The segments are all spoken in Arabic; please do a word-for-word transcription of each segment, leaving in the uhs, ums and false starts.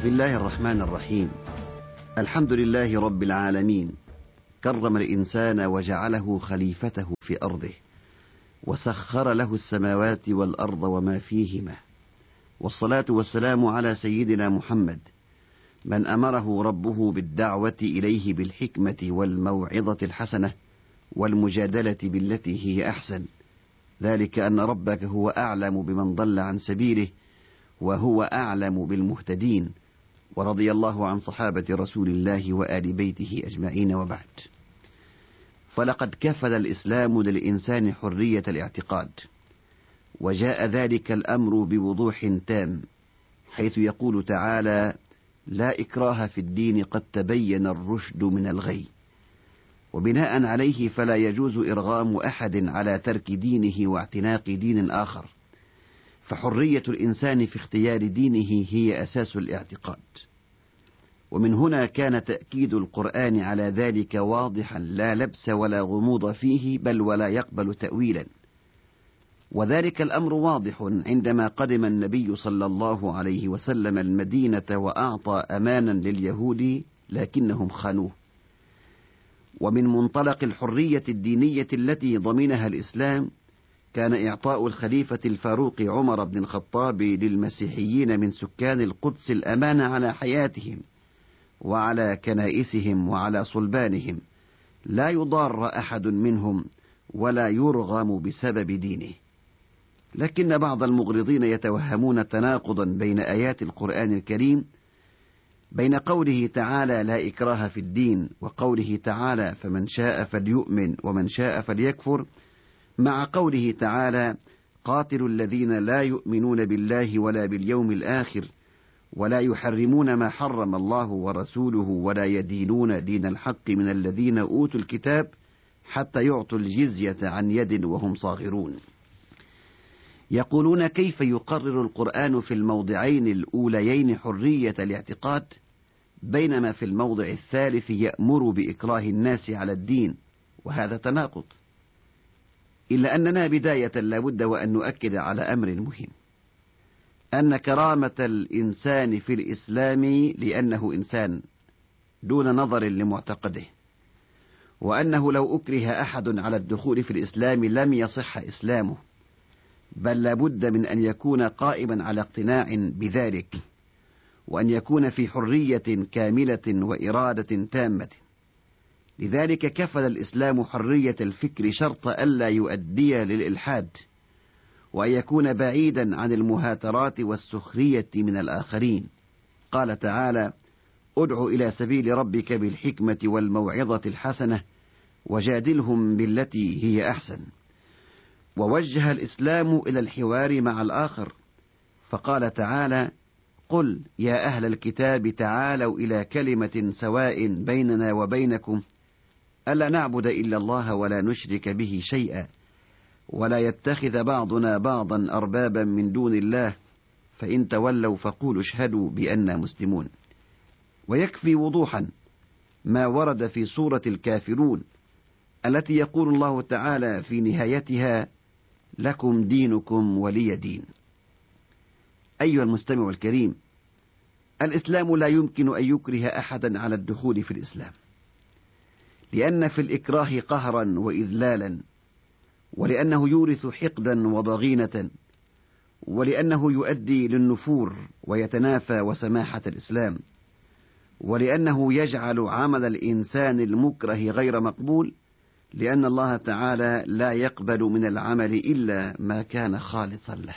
بسم الله الرحمن الرحيم. الحمد لله رب العالمين، كرم الإنسان وجعله خليفته في أرضه، وسخر له السماوات والأرض وما فيهما، والصلاة والسلام على سيدنا محمد من أمره ربه بالدعوة إليه بالحكمة والموعظة الحسنة والمجادلة بالتي هي أحسن، ذلك أن ربك هو أعلم بمن ضل عن سبيله وهو أعلم بالمهتدين. ورضي الله عن صحابة رسول الله وآل بيته أجمعين، وبعد. فلقد كفل الإسلام للإنسان حرية الاعتقاد، وجاء ذلك الأمر بوضوح تام، حيث يقول تعالى: لا إكراه في الدين قد تبين الرشد من الغي. وبناء عليه فلا يجوز إرغام أحد على ترك دينه واعتناق دين آخر، فحرية الإنسان في اختيار دينه هي أساس الاعتقاد. ومن هنا كان تأكيد القرآن على ذلك واضحا، لا لبس ولا غموض فيه، بل ولا يقبل تأويلا. وذلك الأمر واضح عندما قدم النبي صلى الله عليه وسلم المدينة وأعطى أمانا لليهود لكنهم خانوه. ومن منطلق الحرية الدينية التي ضمنها الإسلام كان إعطاء الخليفة الفاروق عمر بن الخطاب للمسيحيين من سكان القدس الأمان على حياتهم وعلى كنائسهم وعلى صلبانهم، لا يضار أحد منهم ولا يرغم بسبب دينه. لكن بعض المغرضين يتوهمون تناقضا بين آيات القرآن الكريم، بين قوله تعالى: لا إكراه في الدين، وقوله تعالى: فمن شاء فليؤمن ومن شاء فليكفر، مع قوله تعالى: قاتلوا الذين لا يؤمنون بالله ولا باليوم الآخر ولا يحرمون ما حرم الله ورسوله ولا يدينون دين الحق من الذين أوتوا الكتاب حتى يعطوا الجزية عن يد وهم صاغرون. يقولون: كيف يقرر القرآن في الموضعين الأوليين حرية الاعتقاد، بينما في الموضع الثالث يأمر بإكراه الناس على الدين؟ وهذا تناقض. إلا أننا بداية لابد وأن نؤكد على أمر مهم، أن كرامة الإنسان في الإسلام لأنه إنسان دون نظر لمعتقده، وأنه لو أكره أحد على الدخول في الإسلام لم يصح إسلامه، بل لابد من أن يكون قائما على اقتناع بذلك، وأن يكون في حرية كاملة وإرادة تامة. لذلك كفل الإسلام حرية الفكر شرط ألا يؤدي للإلحاد، وأن يكون بعيدا عن المهاترات والسخرية من الآخرين. قال تعالى: ادع إلى سبيل ربك بالحكمة والموعظة الحسنة وجادلهم بالتي هي أحسن. ووجه الإسلام إلى الحوار مع الآخر، فقال تعالى: قل يا أهل الكتاب تعالوا إلى كلمة سواء بيننا وبينكم ألا نعبد إلا الله ولا نشرك به شيئا ولا يتخذ بعضنا بعضا أربابا من دون الله فإن تولوا فقولوا اشهدوا بأننا مسلمون. ويكفي وضوحا ما ورد في سورة الكافرون التي يقول الله تعالى في نهايتها: لكم دينكم ولي دين. أيها المستمع الكريم، الإسلام لا يمكن أن يكره أحدا على الدخول في الإسلام، لأن في الإكراه قهرا وإذلالا، ولأنه يورث حقدا وضغينة، ولأنه يؤدي للنفور ويتنافى وسماحة الإسلام، ولأنه يجعل عمل الإنسان المكره غير مقبول، لأن الله تعالى لا يقبل من العمل إلا ما كان خالصا له.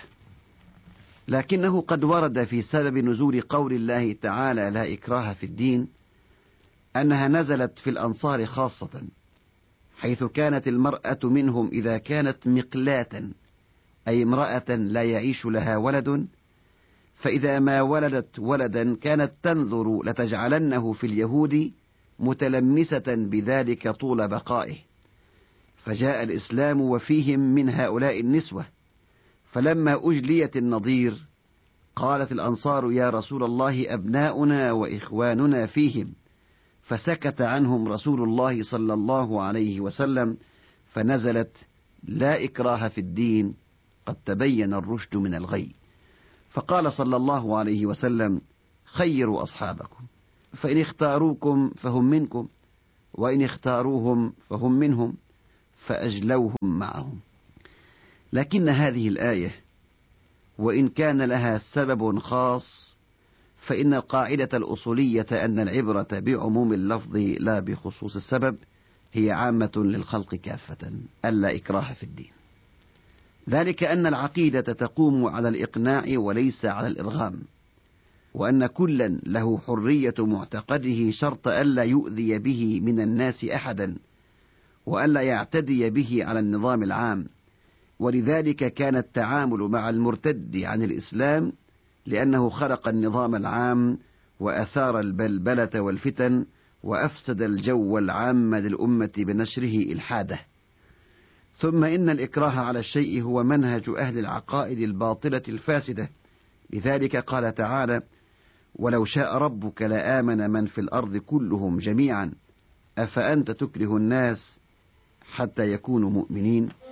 لكنه قد ورد في سبب نزول قول الله تعالى: لا إكراه في الدين، أنها نزلت في الأنصار خاصة، حيث كانت المرأة منهم إذا كانت مقلاة، أي امرأة لا يعيش لها ولد، فإذا ما ولدت ولدا كانت تنظر لتجعلنه في اليهود متلمسة بذلك طول بقائه. فجاء الإسلام وفيهم من هؤلاء النسوة، فلما أجليت النظير قالت الأنصار: يا رسول الله، أبناؤنا وإخواننا فيهم. فسكت عنهم رسول الله صلى الله عليه وسلم، فنزلت: لا إكراه في الدين قد تبين الرشد من الغي. فقال صلى الله عليه وسلم: خيروا أصحابكم، فإن اختاروكم فهم منكم، وإن اختاروهم فهم منهم، فأجلوهم معهم. لكن هذه الآية وإن كان لها سبب خاص، فإن القاعدة الأصولية أن العبرة بعموم اللفظ لا بخصوص السبب هي عامة للخلق كافة، ألا إكراه في الدين. ذلك أن العقيدة تقوم على الإقناع وليس على الإرغام، وأن كلا له حرية معتقده شرط ألا يؤذي به من الناس أحدا، وألا يعتدي به على النظام العام. ولذلك كان التعامل مع المرتد عن الإسلام لأنه خرق النظام العام وأثار البلبلة والفتن وأفسد الجو العام للأمة بنشره إلحاده. ثم إن الإكراه على الشيء هو منهج أهل العقائد الباطلة الفاسدة. لذلك قال تعالى: ولو شاء ربك لآمن من في الأرض كلهم جميعا أفأنت تكره الناس حتى يكونوا مؤمنين.